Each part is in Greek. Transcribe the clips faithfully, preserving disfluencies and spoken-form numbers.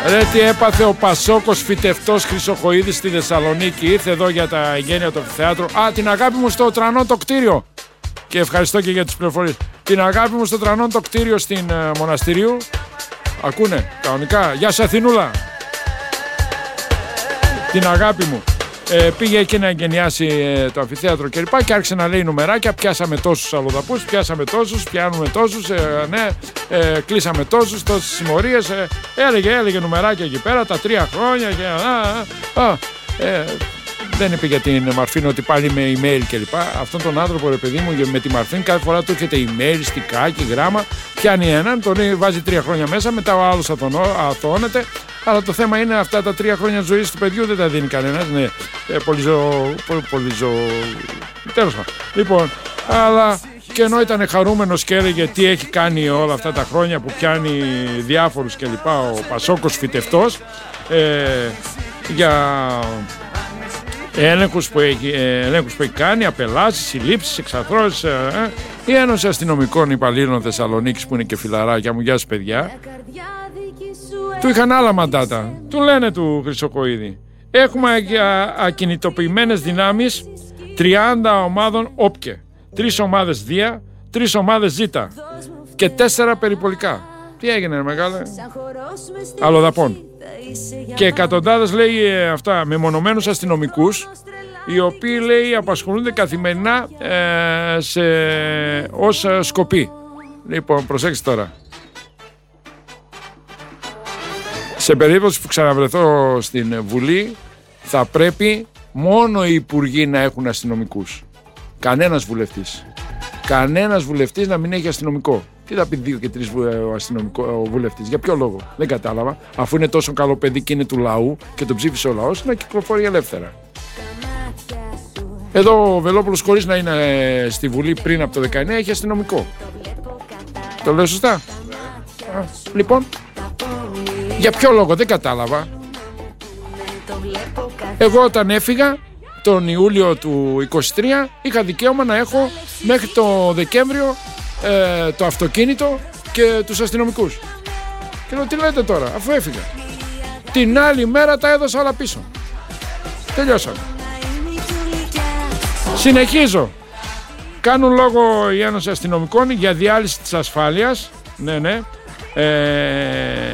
Ρε τι έπαθε ο Πασόκος φυτευτός Χρυσοχοΐδης στη Θεσσαλονίκη. Ήρθε εδώ για τα εγγένεια του αμφιθεάτρου. Α, την αγάπη μου στο Τρανό το κτίριο. Και ευχαριστώ και για τις πληροφορίες. Την αγάπη μου στο Τρανό το κτίριο στην uh, Μοναστηρίου. Ακούνε, κανονικά. Γεια σου Αθηνούλα. Την αγάπη μου. Ε, πήγε εκεί να εγγενιάσει ε, το αμφιθέατρο κλπ. Και, και άρχισε να λέει νουμεράκια. Πιάσαμε τόσους αλλοδαπούς, πιάσαμε τόσους, πιάνουμε τόσους, ε, ναι, ε, κλείσαμε τόσους, τόσες συμμορίες. Ε, έλεγε, έλεγε νουμεράκια εκεί πέρα, τα τρία χρόνια. Και, α, α, α, ε, δεν είπε για την Μαρφίν ότι πάλι με email κλπ. Αυτόν τον άνθρωπο, ρε παιδί μου, με τη Μαρφίν κάθε φορά του έρχεται email, στικάκι, γράμμα. Πιάνει έναν, τον βάζει τρία χρόνια μέσα, μετά ο άλλος αθώνεται. Αλλά το θέμα είναι αυτά τα τρία χρόνια ζωής του παιδιού δεν τα δίνει κανένας. Ναι, ε, πολύ ζω... Πολύ ζω... Τέλος πάντων. Λοιπόν, αλλά και ενώ ήταν χαρούμενος και έλεγε τι έχει κάνει όλα αυτά τα χρόνια που πιάνει διάφορους κλπ. Ο Πασόκος φυτευτός ε, για έλεγχους που, έχει, ε, έλεγχους που έχει κάνει, απελάσεις, συλλήψεις, εξαθρώσεις. Ε, η Ένωση Αστυνομικών Υπαλλήλων Θεσσαλονίκης που είναι και φιλαράκια μου, γεια σας παιδιά. Του είχαν άλλα μαντάτα. Του λένε του Χρυσοχοΐδη. Έχουμε ακινητοποιημένες δυνάμεις τριάντα ομάδων όπκε. Τρεις ομάδες Δία, τρεις ομάδες Ζήτα και τέσσερα περιπολικά. Τι έγινε ρε μεγάλε? Αλλοδαπών. Και εκατοντάδες λέει αυτά μεμονωμένους αστυνομικούς οι οποίοι λέει απασχολούνται καθημερινά ε, σε, ως σκοπή. Λοιπόν προσέξτε τώρα. Σε περίπτωση που ξαναβρεθώ στην Βουλή θα πρέπει μόνο οι υπουργοί να έχουν αστυνομικούς. Κανένας βουλευτής. Κανένας βουλευτής να μην έχει αστυνομικό. Τι θα πει δύο και τρεις ο αστυνομικό βουλευτής, για ποιο λόγο? Δεν κατάλαβα. Αφού είναι τόσο καλό παιδί και είναι του λαού και τον ψήφισε ο λαός, να κυκλοφορεί ελεύθερα. Εδώ ο Βελόπουλος χωρίς να είναι στη Βουλή πριν από το δεκαεννιά έχει αστυνομικό. Το λέω σωστά? Α, λοιπόν. Για ποιο λόγο, δεν κατάλαβα. Εγώ όταν έφυγα τον Ιούλιο του είκοσι τρία είχα δικαίωμα να έχω μέχρι το Δεκέμβριο ε, το αυτοκίνητο και τους αστυνομικούς. Και λέω τι λέτε τώρα, αφού έφυγα. Την άλλη μέρα τα έδωσα όλα πίσω. Τελειώσαμε. Συνεχίζω. Κάνουν λόγο η Ένωση Αστυνομικών για διάλυση της ασφάλειας. Ναι, ναι. Ε,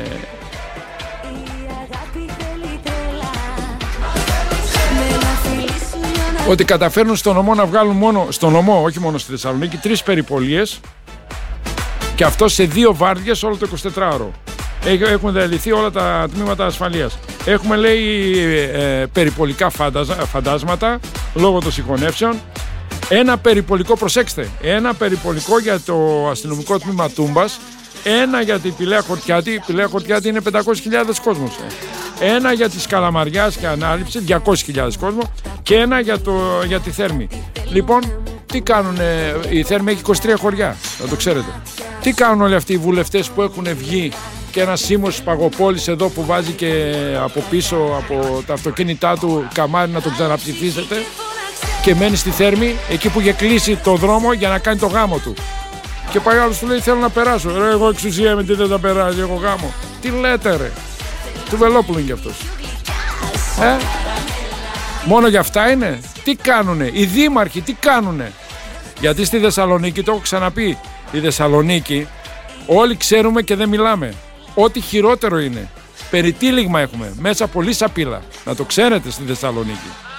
ότι καταφέρνουν στον νομό να βγάλουν μόνο, στον νομό, όχι μόνο στη Θεσσαλονίκη, τρεις περιπολίες και αυτό σε δύο βάρδιες όλο το εικοσιτετράωρο. Έχουν διαλυθεί όλα τα τμήματα ασφαλείας. Έχουμε λέει ε, περιπολικά φαντάσματα λόγω των συγχωνεύσεων. Ένα περιπολικό, προσέξτε, ένα περιπολικό για το αστυνομικό τμήμα Τούμπας, ένα για την Πηλαία Χορτιάτη, η Πηλαία Χορτιάτη είναι πεντακόσιες χιλιάδες κόσμος. Ένα για τη Καλαμαριάς και Ανάληψη, διακόσιες χιλιάδες κόσμο, και ένα για, το, για τη Θέρμη. Λοιπόν, τι κάνουν, η Θέρμη έχει είκοσι τρία χωριά, να το ξέρετε. Τι κάνουν όλοι αυτοί οι βουλευτές που έχουν βγει και ένα Σίμος Παγοπόλης εδώ που βάζει και από πίσω από τα αυτοκίνητά του καμάρι να τον ξαναψηφίσετε και μένει στη Θέρμη, εκεί που είχε κλείσει το δρόμο για να κάνει το γάμο του. Και πάει άλλος του λέει θέλω να περάσω. Ρε εγώ εξουσία με τι δεν θα περάσει, εγώ γάμο. Τι λέτε ρε? Του Βελόπουλου είναι κι αυτός. Ε? Μόνο για αυτά είναι? Τι κάνουνε? Οι δήμαρχοι τι κάνουνε? Γιατί στη Θεσσαλονίκη, το έχω ξαναπεί, η Θεσσαλονίκη όλοι ξέρουμε και δεν μιλάμε. Ό,τι χειρότερο είναι. Περιτύλιγμα έχουμε. Μέσα πολύ σαπίλα. Να το ξέρετε στη Θεσσαλονίκη.